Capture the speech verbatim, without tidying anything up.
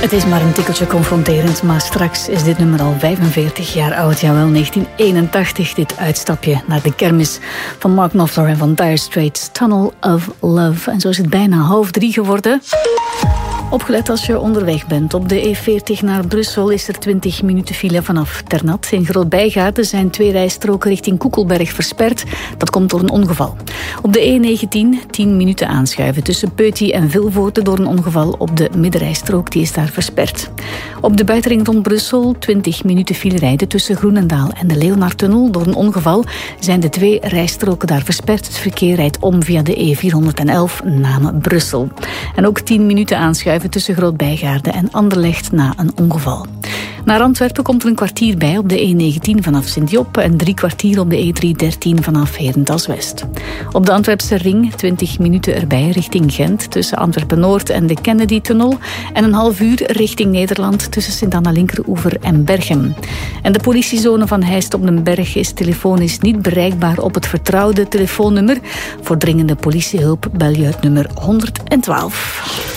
Het is maar een tikkeltje confronterend, maar straks is dit nummer al vijfenveertig jaar oud. Jawel, negentien eenentachtig, dit uitstapje naar de kermis van Mark Knopfler en van Dire Straits, Tunnel of Love. En zo is het bijna half drie geworden. Opgelet als je onderweg bent. Op de E veertig naar Brussel is er twintig minuten file vanaf Ternat. In Groot-Bijgaarden zijn twee rijstroken richting Koekelberg versperd. Dat komt door een ongeval. Op de E negentien tien minuten aanschuiven tussen Peuty en Vilvoorde door een ongeval op de middenrijstrook. Die is daar versperd. Op de buitenring rond Brussel twintig minuten file rijden tussen Groenendaal en de Leonardtunnel. Door een ongeval zijn de twee rijstroken daar versperd. Het verkeer rijdt om via de E vierhonderdelf naar Brussel. En ook tien minuten aanschuiven tussen Groot-Bijgaarden en Anderlecht na een ongeval. Naar Antwerpen komt er een kwartier bij op de E negentien vanaf Sint-Job en drie kwartier op de E driehonderddertien vanaf Herentals-West. Op de Antwerpse ring twintig minuten erbij richting Gent tussen Antwerpen-Noord en de Kennedy-tunnel en een half uur richting Nederland tussen Sint-Anna-Linkeroever en Berchem. En de politiezone van Heist op den Berg is telefonisch niet bereikbaar op het vertrouwde telefoonnummer. Voor dringende politiehulp bel je het nummer honderdtwaalf.